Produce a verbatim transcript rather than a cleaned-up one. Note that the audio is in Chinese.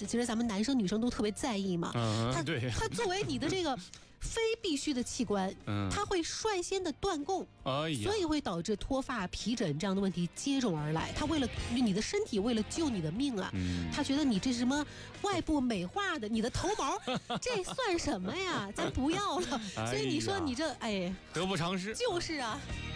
其实咱们男生女生都特别在意嘛。 嗯， 它对， 它作为你的这个非必须的器官， 嗯， 它会率先的断供， 哎呀， 所以会导致脱发、皮疹这样的问题接踵而来。它为了你的身体，为了救你的命啊， 嗯， 他觉得你这什么外部美化的，你的头毛这算什么呀？咱不要了。所以你说你这哎， 得不偿失， 就是啊。